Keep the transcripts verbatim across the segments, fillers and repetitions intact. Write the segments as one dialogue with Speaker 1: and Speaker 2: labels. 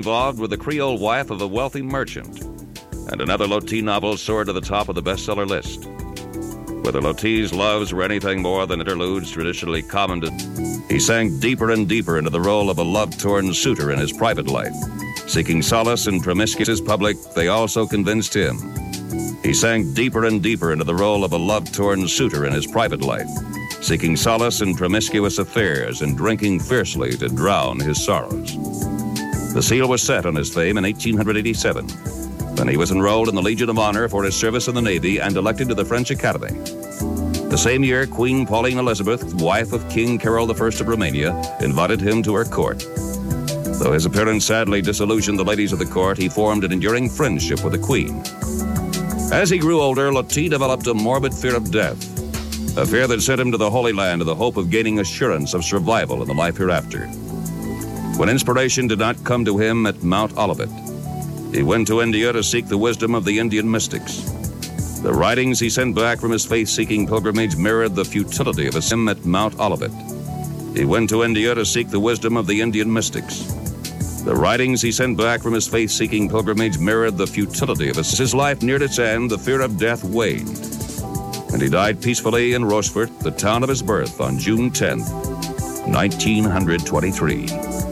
Speaker 1: involved with the Creole wife of a wealthy merchant, and another Loti novel soared to the top of the bestseller list. Whether Loti's loves were anything more than interludes traditionally common to, he sank deeper and deeper into the role of a love-torn suitor in his private life. Seeking solace in promiscuous public, they also convinced him. He sank deeper and deeper into the role of a love-torn suitor in his private life, seeking solace in promiscuous affairs and drinking fiercely to drown his sorrows. The seal was set on his fame in eighteen eighty-seven, when he was enrolled in the Legion of Honor for his service in the Navy and elected to the French Academy. The same year, Queen Pauline Elizabeth, wife of King Carol the First of Romania, invited him to her court. Though his appearance sadly disillusioned the ladies of the court, he formed an enduring friendship with the Queen. As he grew older, Loti developed a morbid fear of death, a fear that sent him to the Holy Land in the hope of gaining assurance of survival in the life hereafter. When inspiration did not come to him at Mount Olivet, he went to India to seek the wisdom of the Indian mystics. The writings he sent back from his faith-seeking pilgrimage mirrored the futility of his hymn at Mount Olivet. He went to India to seek the wisdom of the Indian mystics. The writings he sent back from his faith-seeking pilgrimage mirrored the futility of his. As his life neared its end, the fear of death waned, and he died peacefully in Rochefort, the town of his birth, on June tenth, nineteen twenty-three.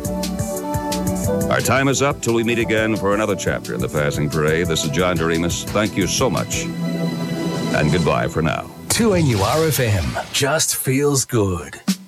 Speaker 1: Our time is up till we meet again for another chapter in the Passing Parade. This is John Doremus. Thank you so much, and goodbye for now.
Speaker 2: two N U R F M just feels good.